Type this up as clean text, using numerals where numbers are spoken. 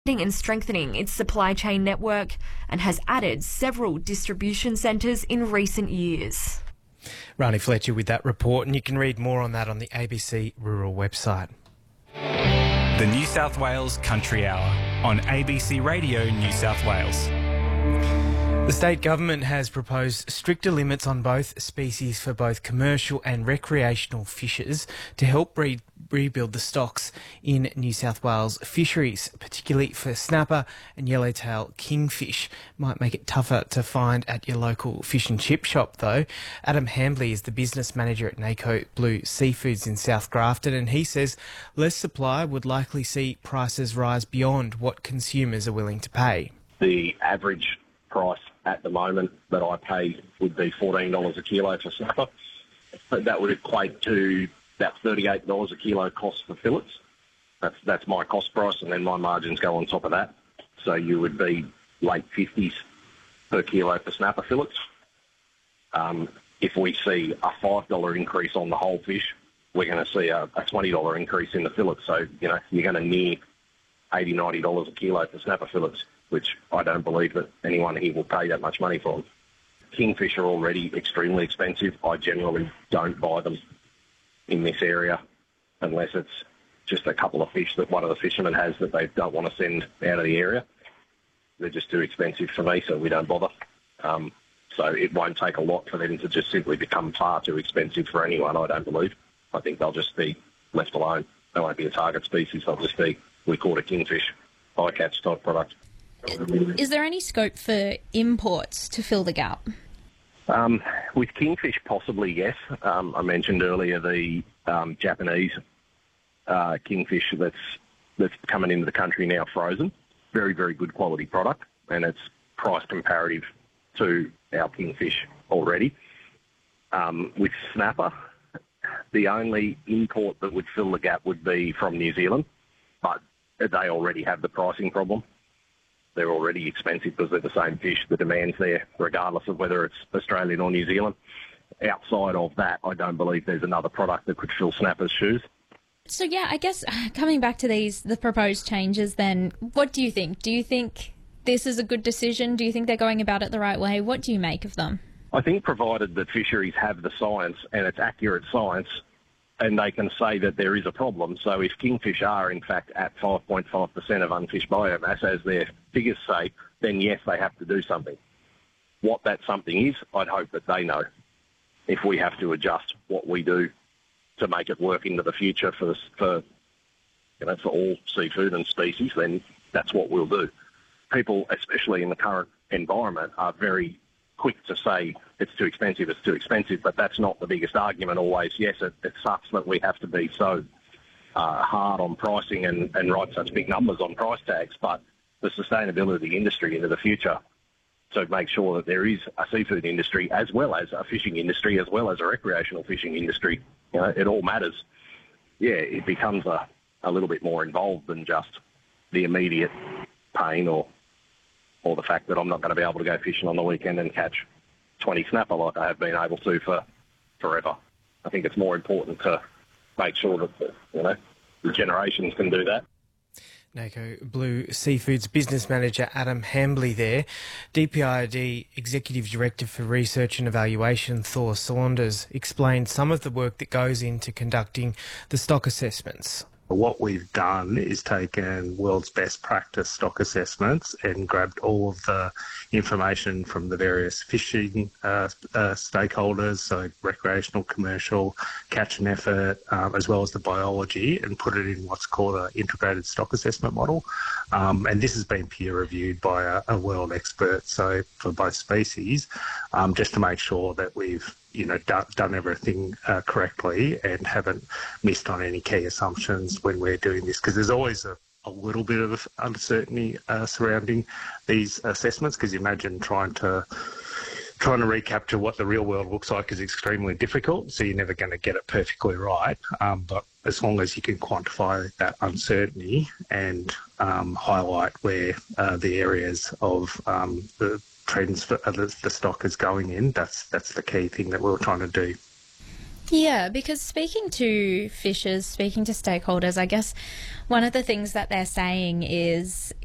and strengthening its supply chain network and has added several distribution centres in recent years. Rani Fletcher with that report, and you can read more on that on the ABC Rural website. The New South Wales Country Hour on ABC Radio New South Wales. The state government has proposed stricter limits on both species for both commercial and recreational fishers to help rebuild the stocks in New South Wales fisheries, particularly for snapper and yellowtail kingfish. Might make it tougher to find at your local fish and chip shop though. Adam Hambley is the business manager at NACO Blue Seafoods in South Grafton, and he says less supply would likely see prices rise beyond what consumers are willing to pay. The average price at the moment that I pay would be $14 a kilo for snapper. But that would equate to about $38 a kilo cost for fillets. That's my cost price, and then my margins go on top of that. So you would be late 50s per kilo for snapper fillets. If we see a $5 increase on the whole fish, we're going to see a $20 increase in the fillets. So, you're going to near $80, $90 a kilo for snapper fillets, which I don't believe that anyone here will pay that much money for them. Kingfish are already extremely expensive. I generally don't buy them in this area unless it's just a couple of fish that one of the fishermen has that they don't want to send out of the area. They're just too expensive for me, so we don't bother. So it won't take a lot for them to just simply become far too expensive for anyone, I don't believe. I think they'll just be left alone. They won't be a target species. They'll just be, we call it a kingfish, bycatch type product. Is there any scope for imports to fill the gap? With kingfish, possibly, yes. I mentioned earlier the Japanese kingfish that's coming into the country now frozen. Very, very good quality product, and it's price comparative to our kingfish already. With snapper, the only import that would fill the gap would be from New Zealand, but they already have the pricing problem. They're already expensive because they're the same fish. The demand's there, regardless of whether it's Australian or New Zealand. Outside of that, I don't believe there's another product that could fill snapper's shoes. So, yeah, I guess coming back to the proposed changes then, what do you think? Do you think this is a good decision? Do you think they're going about it the right way? What do you make of them? I think provided that fisheries have the science and it's accurate science, and they can say that there is a problem. So if kingfish are, in fact, at 5.5% of unfished biomass, as their figures say, then yes, they have to do something. What that something is, I'd hope that they know. If we have to adjust what we do to make it work into the future for all seafood and species, then that's what we'll do. People, especially in the current environment, are very quick to say it's too expensive, but that's not the biggest argument always. Yes, it sucks that we have to be so hard on pricing and write such big numbers on price tags, but the sustainability of the industry into the future to make sure that there is a seafood industry as well as a fishing industry as well as a recreational fishing industry, it all matters. Yeah, it becomes a little bit more involved than just the immediate pain or the fact that I'm not going to be able to go fishing on the weekend and catch 20 snapper like I have been able to for forever. I think it's more important to make sure that the generations can do that. NACO Blue Seafoods Business Manager Adam Hambley there. DPID Executive Director for Research and Evaluation Thor Saunders explained some of the work that goes into conducting the stock assessments. What we've done is taken world's best practice stock assessments and grabbed all of the information from the various fishing stakeholders, so recreational, commercial, catch and effort, as well as the biology, and put it in what's called an integrated stock assessment model. And this has been peer reviewed by a world expert, so for both species, just to make sure that we've done everything correctly and haven't missed on any key assumptions when we're doing this, because there's always a little bit of uncertainty surrounding these assessments, because you imagine trying to recapture what the real world looks like is extremely difficult, so you're never going to get it perfectly right. But as long as you can quantify that uncertainty and highlight where the areas of the trends for the stock is going in, that's the key thing that we're trying to do. Yeah, because speaking to fishers, speaking to stakeholders, I guess one of the things that they're saying is